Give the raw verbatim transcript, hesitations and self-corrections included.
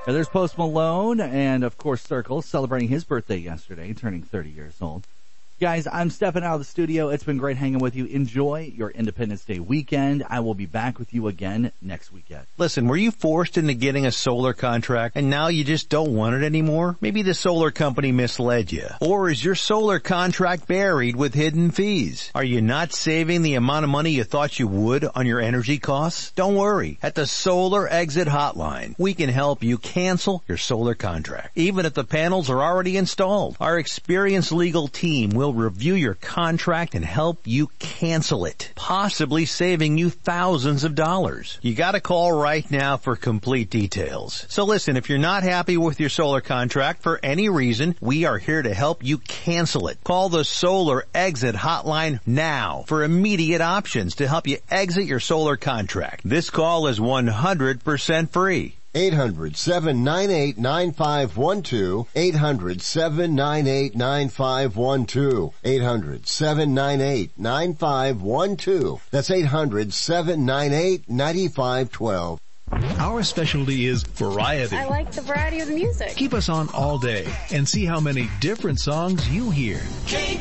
Yeah, there's Post Malone and, of course, Circle celebrating his birthday yesterday, turning thirty years old. Guys, I'm stepping out of the studio. It's been great hanging with you. Enjoy your Independence Day weekend. I will be back with you again next weekend. Listen, were you forced into getting a solar contract and now you just don't want it anymore? Maybe the solar company misled you. Or is your solar contract buried with hidden fees? Are you not saving the amount of money you thought you would on your energy costs? Don't worry. At the Solar Exit Hotline, we can help you cancel your solar contract, even if the panels are already installed. Our experienced legal team will review your contract and help you cancel it, possibly saving you thousands of dollars. You gotta call right now for complete details. So listen, if you're not happy with your solar contract for any reason, we are here to help you cancel it. Call the Solar Exit Hotline now for immediate options to help you exit your solar contract. This call is one hundred percent free. eight hundred, seven nine eight, nine five one two. eight hundred, seven nine eight, nine five one two. eight hundred, seven nine eight, nine five one two. That's eight hundred, seven nine eight, nine five one two. Our specialty is variety. I like the variety of the music. Keep us on all day and see how many different songs you hear. K